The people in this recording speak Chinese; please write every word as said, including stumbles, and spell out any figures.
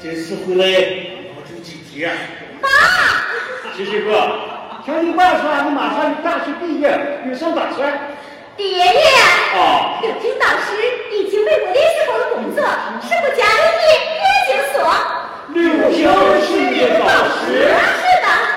这次回来保住几天。 妈， 七七哥，听你爸说你马上大学毕业，有什么打算？ 爹爹， 哦， 刘平当时已经为我联系好了工作，是我家里的研究所。 刘平是你的导师？ 是的。